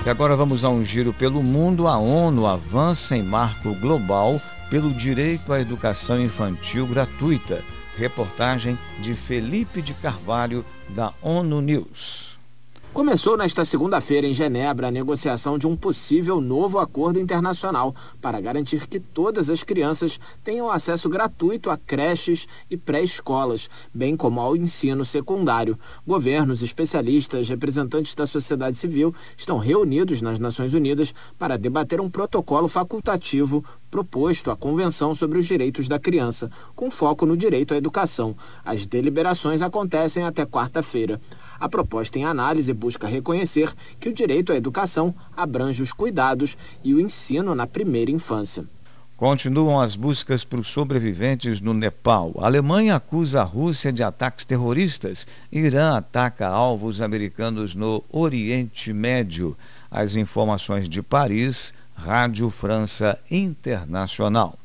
E agora vamos a um giro pelo mundo. A ONU avança em marco global pelo direito à educação infantil gratuita. Reportagem de Felipe de Carvalho, da ONU News. Começou nesta segunda-feira em Genebra a negociação de um possível novo acordo internacional para garantir que todas as crianças tenham acesso gratuito a creches e pré-escolas, bem como ao ensino secundário. Governos, especialistas, representantes da sociedade civil estão reunidos nas Nações Unidas para debater um protocolo facultativo proposto à Convenção sobre os Direitos da Criança, com foco no direito à educação. As deliberações acontecem até quarta-feira. A proposta em análise busca reconhecer que o direito à educação abrange os cuidados e o ensino na primeira infância. Continuam as buscas por sobreviventes no Nepal. A Alemanha acusa a Rússia de ataques terroristas. Irã ataca alvos americanos no Oriente Médio. As informações de Paris, Rádio França Internacional.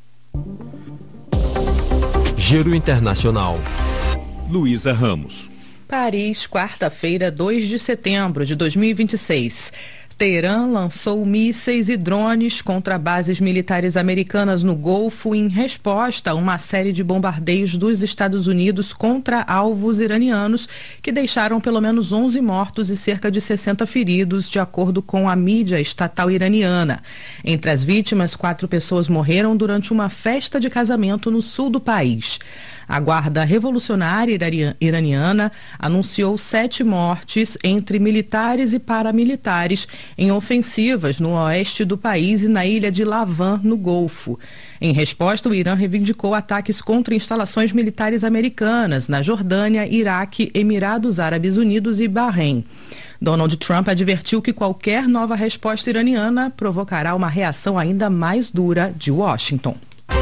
Giro Internacional. Luísa Ramos. Paris, quarta-feira, 2 de setembro de 2026. Teherã lançou mísseis e drones contra bases militares americanas no Golfo em resposta a uma série de bombardeios dos Estados Unidos contra alvos iranianos que deixaram pelo menos 11 mortos e cerca de 60 feridos, de acordo com a mídia estatal iraniana. Entre as vítimas, 4 pessoas morreram durante uma festa de casamento no sul do país. A Guarda Revolucionária Iraniana anunciou 7 mortes entre militares e paramilitares em ofensivas no oeste do país e na ilha de Lavan, no Golfo. Em resposta, o Irã reivindicou ataques contra instalações militares americanas na Jordânia, Iraque, Emirados Árabes Unidos e Bahrein. Donald Trump advertiu que qualquer nova resposta iraniana provocará uma reação ainda mais dura de Washington.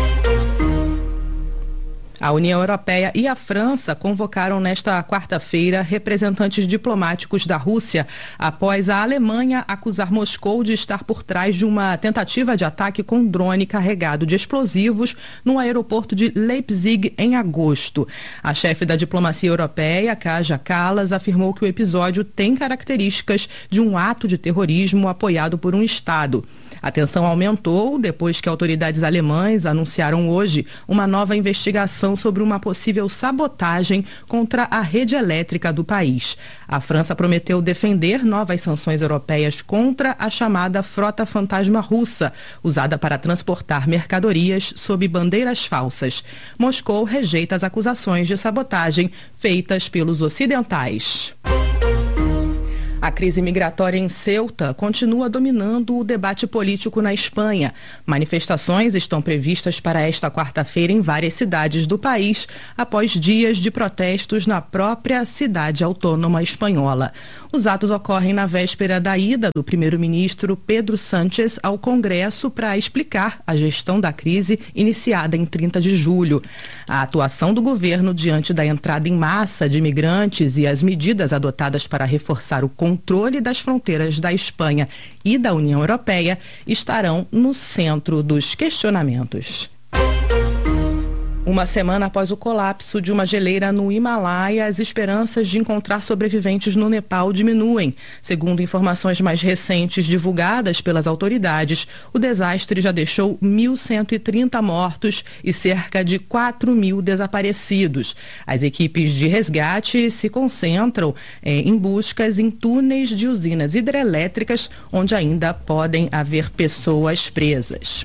A União Europeia e a França convocaram nesta quarta-feira representantes diplomáticos da Rússia após a Alemanha acusar Moscou de estar por trás de uma tentativa de ataque com drone carregado de explosivos no aeroporto de Leipzig em agosto. A chefe da diplomacia europeia, Kaja Kallas, afirmou que o episódio tem características de um ato de terrorismo apoiado por um Estado. A tensão aumentou depois que autoridades alemãs anunciaram hoje uma nova investigação sobre uma possível sabotagem contra a rede elétrica do país. A França prometeu defender novas sanções europeias contra a chamada frota fantasma russa, usada para transportar mercadorias sob bandeiras falsas. Moscou rejeita as acusações de sabotagem feitas pelos ocidentais. A crise migratória em Ceuta continua dominando o debate político na Espanha. Manifestações estão previstas para esta quarta-feira em várias cidades do país, após dias de protestos na própria cidade autônoma espanhola. Os atos ocorrem na véspera da ida do primeiro-ministro Pedro Sánchez ao Congresso para explicar a gestão da crise iniciada em 30 de julho. A atuação do governo diante da entrada em massa de imigrantes e as medidas adotadas para reforçar o controle das fronteiras da Espanha e da União Europeia estarão no centro dos questionamentos. Uma semana após o colapso de uma geleira no Himalaia, as esperanças de encontrar sobreviventes no Nepal diminuem. Segundo informações mais recentes divulgadas pelas autoridades, o desastre já deixou 1.130 mortos e cerca de 4.000 desaparecidos. As equipes de resgate se concentram em buscas em túneis de usinas hidrelétricas, onde ainda podem haver pessoas presas.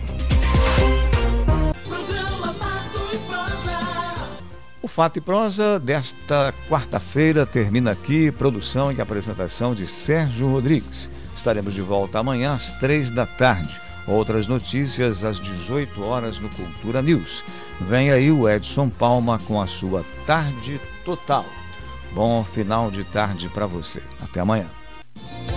O Fato e Prosa desta quarta-feira termina aqui. Produção e apresentação de Sérgio Rodrigues. Estaremos de volta amanhã às 15h. Outras notícias às 18 horas no Cultura News. Vem aí o Edson Palma com a sua Tarde Total. Bom final de tarde para você. Até amanhã.